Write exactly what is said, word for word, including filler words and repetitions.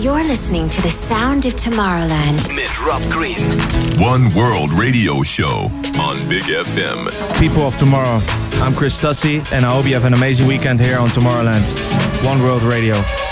You're listening to the sound of Tomorrowland mit Rob Green. One World Radio Show on Big F M. People of tomorrow, I'm Chris Stussy, and I hope you have an amazing weekend here on Tomorrowland. One World Radio.